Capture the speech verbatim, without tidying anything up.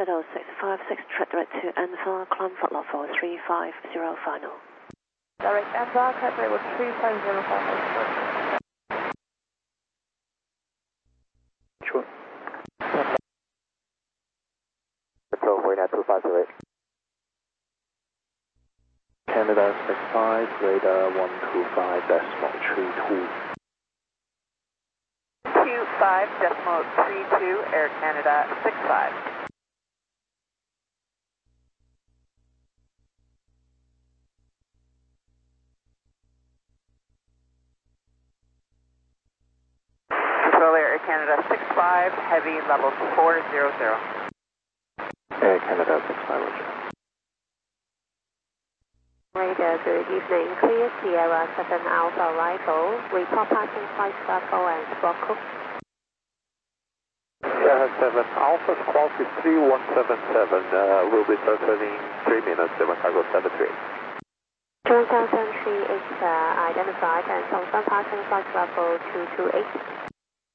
Shadow six five six, track direct to Enfield, climb flight level four three five zero final. Direct Enfield, track direct with three five zero final. Sure. Control four nine two five zero eight. Canada six five, radar one two five decimal three two. two five decimal three two, Air Canada six five. Control Air Canada six five, heavy level four zero zero. Air Canada six five, roger. Radar, good evening. Clear Sierra seven Alpha arrival. Report passing flight level and squawk cook. Sierra seven Alpha, squawk is three one seven seven. Uh, we'll be circling three minutes, seven cargo seven three. Joint seven three is uh, identified and confirm passing flight level two two eight.